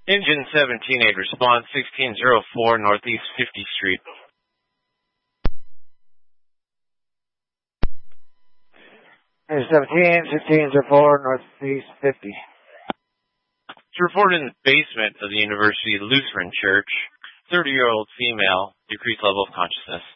Engine 17-8, response 1604 Northeast 50th Street. Engine 17, 1604 Northeast 50. It's reported in the basement of the University Lutheran Church. 30-year-old female, decreased level of consciousness.